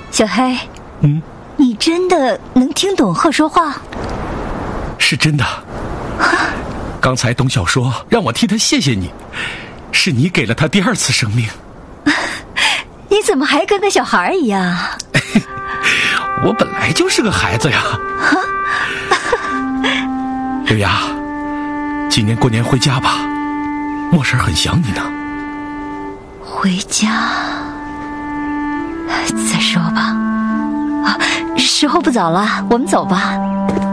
小黑，你真的能听懂鹤说话？ 是真的。刚才董小说让我替他谢谢你，是你给了他第2次生命。 你怎么还跟个小孩一样？ 我本来就是个孩子呀。刘雅，今年过年回家吧，墨婶很想你呢。 回家？再说吧。时候不早了，我们走吧。